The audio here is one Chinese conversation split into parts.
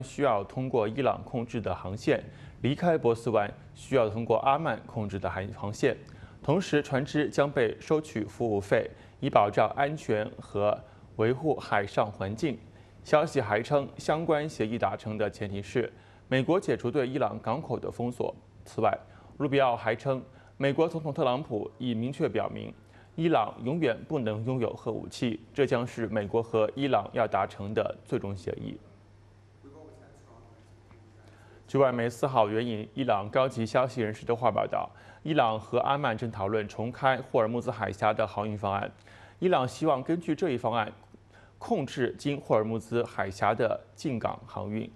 需要通过伊朗控制的航线离开波斯湾，需要通过阿曼控制的航线。同时，船只将被收取服务费，以保障安全和维护海上环境。消息还称，相关协议达成的前提是美国解除对伊朗港口的封锁。此外，卢比奥还称，美国总统特朗普已明确表明，伊朗永远不能拥有核武器，这将是美国和伊朗要达成的最终协议。据外媒4号援引伊朗高级消息人士的话报道，伊朗和阿曼正讨论重开霍尔木兹海峡的航运方案。伊朗希望根据这一方案，控制经霍尔木兹海峡的进港航运。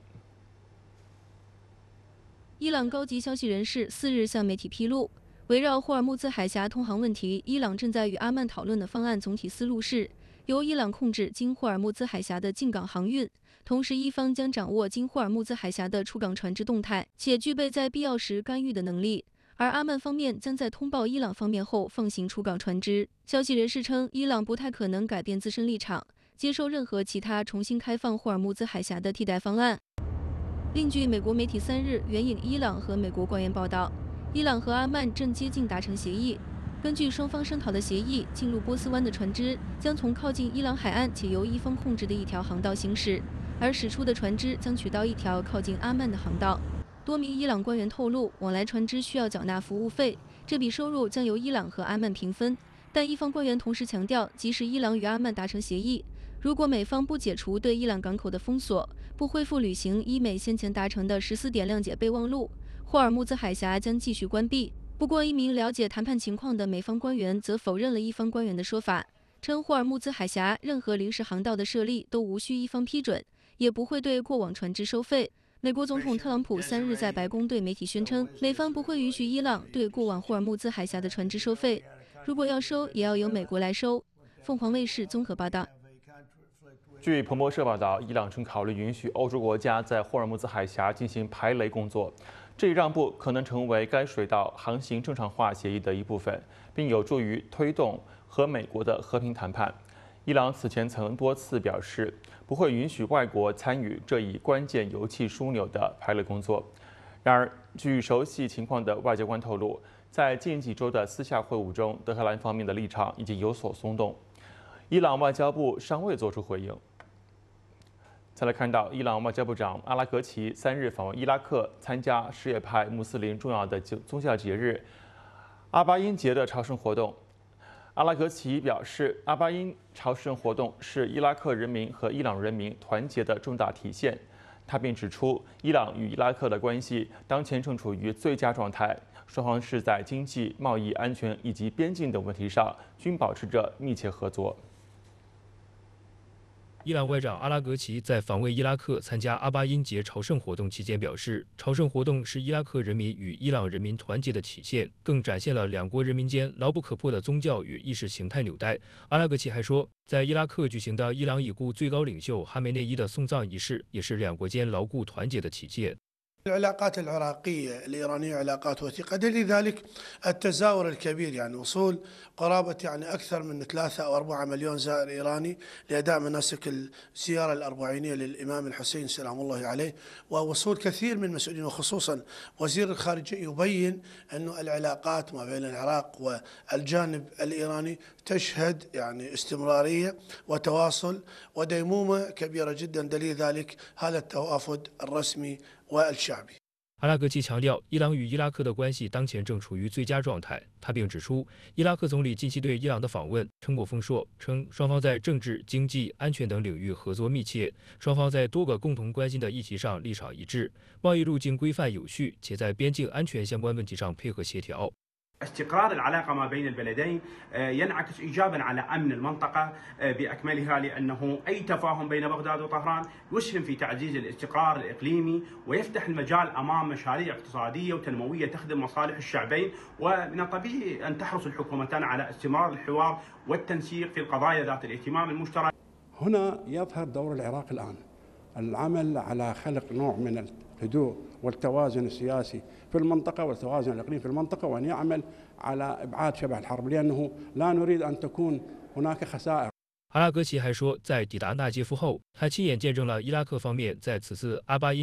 伊朗高级消息人士4日向媒体披露，围绕霍尔木兹海峡通航问题，伊朗正在与阿曼讨论的方案总体思路是，由伊朗控制经霍尔木兹海峡的进港航运。同时，伊方将掌握经霍尔木兹海峡的出港船只动态，且具备在必要时干预的能力。而阿曼方面将在通报伊朗方面后放行出港船只。消息人士称，伊朗不太可能改变自身立场，接受任何其他重新开放霍尔木兹海峡的替代方案。另据美国媒体3日援引伊朗和美国官员报道，伊朗和阿曼正接近达成协议。根据双方商讨的协议，进入波斯湾的船只将从靠近伊朗海岸且由伊方控制的一条航道行驶。而驶出的船只将取到一条靠近阿曼的航道。多名伊朗官员透露，往来船只需要缴纳服务费，这笔收入将由伊朗和阿曼平分。但伊方官员同时强调，即使伊朗与阿曼达成协议，如果美方不解除对伊朗港口的封锁，不恢复履行伊美先前达成的14点谅解备忘录，霍尔木兹海峡将继续关闭。不过，一名了解谈判情况的美方官员则否认了伊方官员的说法，称霍尔木兹海峡任何临时航道的设立都无需伊方批准。也不会对过往船只收费。美国总统特朗普3日在白宫对媒体宣称，美方不会允许伊朗对过往霍尔木兹海峡的船只收费，如果要收，也要由美国来收。凤凰卫视综合报道。 据彭博社报道，伊朗正考虑允许欧洲国家在霍尔木兹海峡进行排雷工作，这一让步可能成为该水道航行正常化协议的一部分，并有助于推动和美国的和平谈判。伊朗此前曾多次表示，不会允许外国参与这一关键油气枢纽的排雷工作。然而，据熟悉情况的外交官透露，在近几周的私下会晤中，德黑兰方面的立场已经有所松动。伊朗外交部尚未作出回应。再来看到，伊朗外交部长阿拉格齐3日访问伊拉克，参加什叶派穆斯林重要的宗教节日阿巴因节的朝圣活动。阿拉格齐表示，阿巴因朝圣活动是伊拉克人民和伊朗人民团结的重大体现。他并指出，伊朗与伊拉克的关系当前正处于最佳状态，双方是在经济、贸易、安全以及边境等问题上均保持着密切合作。 伊朗外长阿拉格齐在访问伊拉克参加阿巴因节朝圣活动期间表示，朝圣活动是伊拉克人民与伊朗人民团结的体现，更展现了两国人民间牢不可破的宗教与意识形态纽带。阿拉格齐还说，在伊拉克举行的伊朗已故最高领袖哈梅内伊的送葬仪式，也是两国间牢固团结的体现。 العلاقات العراقية الإيرانية علاقات وثيقة، دليل ذلك التزاور الكبير، يعني وصول قرابة أكثر من 3 أو 4 مليون زائر إيراني لأداء مناسك الزيارة الأربعينية للإمام الحسين سلام الله عليه، ووصول كثير من المسؤولين وخصوصا وزير الخارجية يبين أن العلاقات ما بين العراق والجانب الإيراني تشهد استمرارية وتواصل وديمومة كبيرة جدا، دليل ذلك هذا التوافد الرسمي والشعبي。 阿拉格齐强调，伊朗与伊拉克的关系当前正处于最佳状态。他并指出，伊拉克总理近期对伊朗的访问成果丰硕，称双方在政治、经济、安全等领域合作密切，双方在多个共同关心的议题上立场一致，贸易路径规范有序，且在边境安全相关问题上配合协调。 استقرار العلاقة ما بين البلدين ينعكس إيجابا على أمن المنطقة بأكملها، لأنه أي تفاهم بين بغداد وطهران يسهم في تعزيز الاستقرار الإقليمي ويفتح المجال أمام مشاريع اقتصادية وتنموية تخدم مصالح الشعبين. ومن الطبيعي أن تحرص الحكومتان على استمرار الحوار والتنسيق في القضايا ذات الاهتمام المشترك. هنا يظهر دور العراق الآن، العمل على خلق نوع من الهدوء والتوازن السياسي في المنطقة والتوازن الإقليمي في المنطقة، وأن يعمل على إبعاد شبح الحرب، لأنه لا نريد أن تكون هناك خسائر。 阿拉格齐还说，在抵达纳杰夫后，他亲眼见证了伊拉克方面在此次阿巴因